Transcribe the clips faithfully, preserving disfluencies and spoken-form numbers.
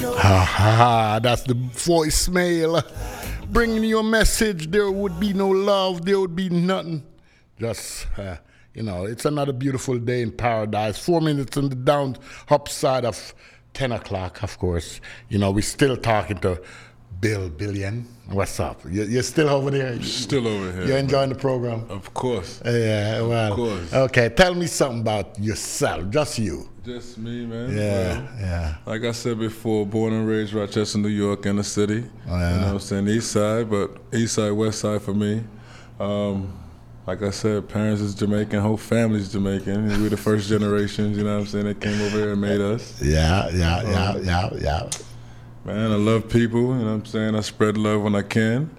Ha ha ha, that's the voicemail. Bringing you a message, there would be no love, there would be nothing. Just, uh, you know, it's another beautiful day in paradise. Four minutes on the down upside of ten o'clock, of course. You know, we're still talking to Bill Billion. What's up? You- You're still over there? Still over here. You're enjoying the program? Of course. Yeah, well, Of course. okay, tell me something about yourself, just you. Just me, man. Yeah, Well, yeah. like I said before, born and raised Rochester, New York, in the city. Oh, yeah. You know what I'm saying? East side, but east side, west side for me. Um, like I said, parents is Jamaican, whole family's Jamaican. We're the first generations, you know what I'm saying, that came over here and made us. Yeah, yeah, yeah, yeah, yeah. Man, I love people, you know what I'm saying? I spread love when I can.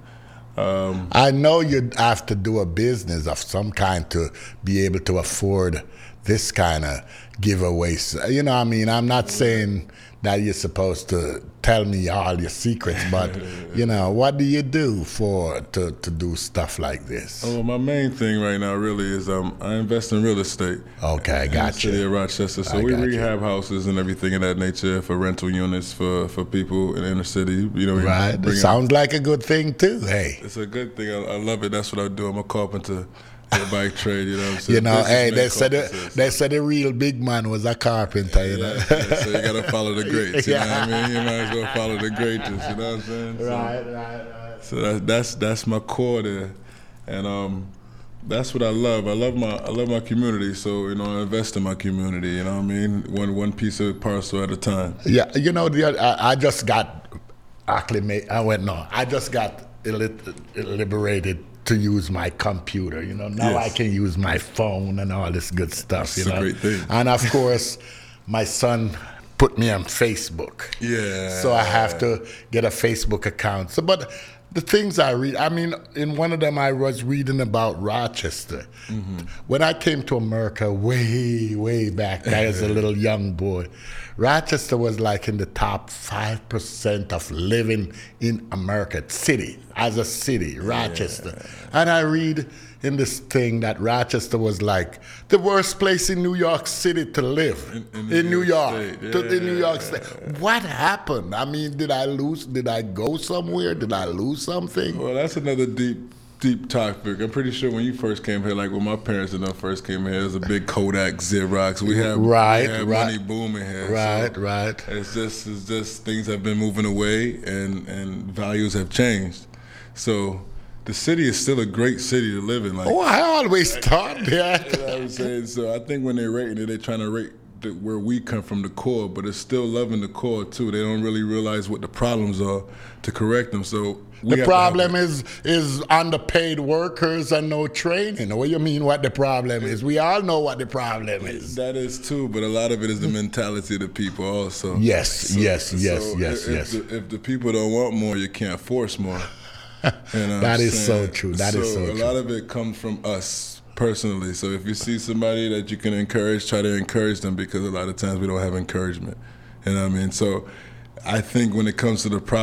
Um, I know you'd have to do a business of some kind to be able to afford this kind of giveaways. You know what I mean? I'm not saying that you're supposed to tell me all your secrets, but, you know, what do you do for to, to do stuff like this? oh, my main thing right now really is um, I invest in real estate. Okay, I in the got city you. of Rochester. So I we got you. rehab houses and everything of that nature for rental units for, for people in the inner city. You know, we Right? bring It out- sounds like a good thing, too. Hey. It's a good thing. I, I love it. That's what I do. I'm a carpenter by trade. You know what I'm saying? You know, hey, Businessman they said, the, carpenters. they said the real big man was a carpenter, you know? Yeah, yeah, so you gotta follow the greats. You know what I Yeah. mean? You might as well follow the greatest. You know what I'm saying? So- Right, right, right. So that's that's that's my core there, and um, that's what I love. I love my I love my community. So you know, I invest in my community. You know what I mean? One one piece of parcel at a time. Yeah, you know, the, I, I just got acclimated. I went, no, I just got illit- liberated to use my computer. You know, now Yes. I can use my phone and all this good stuff. That's you a know, great thing. And of course, my son put me on Facebook. Yeah. So I have to get a Facebook account. So, but the things I read, I mean, in one of them I was reading about Rochester. Mm-hmm. When I came to America way, way back, I was a little young boy. Rochester was like in the top five percent of living in America, city, as a city, Rochester. And I read in this thing that Rochester was like the worst place in New York City to live. In- in In, New New York York. State, to- in New York yeah. State. What happened? I mean, did I lose? Did I go somewhere? Did I lose something? Well, that's another deep, deep topic. I'm pretty sure when you first came here, like when my parents and I first came here, it was a big Kodak Xerox. We have Right, we have right. money booming here. so Right, right. It's just, it's just things have been moving away, and and values have changed. So the city is still a great city to live in. Like, Oh, I always thought you know that. what I'm saying? So I think when they're rating it, they're trying to rate the, where we come from, the core, but it's still loving the core too. They don't really realize what the problems are to correct them. So we The have to problem help is is underpaid workers and no training. What do you mean what the problem is? We all know what the problem is. That is too, but a lot of it is the mentality of the people also. Yes, yes, yes, so yes, if, yes. The, if the people don't want more, you can't force more. You know what That I'm is so saying? true. That is so a true. lot of it comes from us personally. So if you see somebody that you can encourage, try to encourage them, because a lot of times we don't have encouragement. You know what I mean? So I think when it comes to the problem,